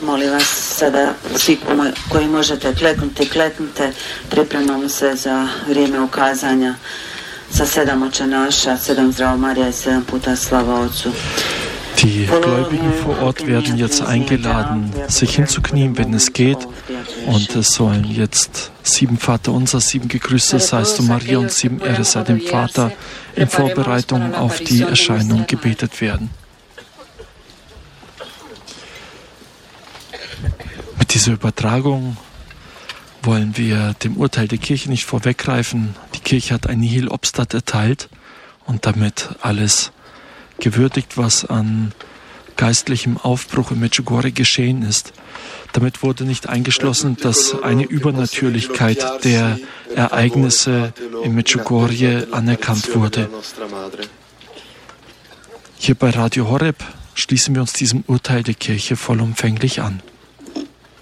Molim vas sada svi koji možete kleknite, pripremamo se za vrijeme ukazanja sa 7 Oče naša, 7 Zdravo Marija i 7 puta Slava Otcu. Die Gläubigen vor Ort werden jetzt eingeladen, sich hinzuknien, wenn es geht. Und es sollen jetzt 7 Vaterunser, 7 Gegrüßte seist du Maria und 7 Ehre sei dem Vater in Vorbereitung auf die Erscheinung gebetet werden. Mit dieser Übertragung wollen wir dem Urteil der Kirche nicht vorweggreifen. Die Kirche hat ein Nihil obstat erteilt und damit alles gewürdigt, was an geistlichem Aufbruch in Medjugorje geschehen ist. Damit wurde nicht eingeschlossen, dass eine Übernatürlichkeit der Ereignisse in Medjugorje anerkannt wurde. Hier bei Radio Horeb schließen wir uns diesem Urteil der Kirche vollumfänglich an.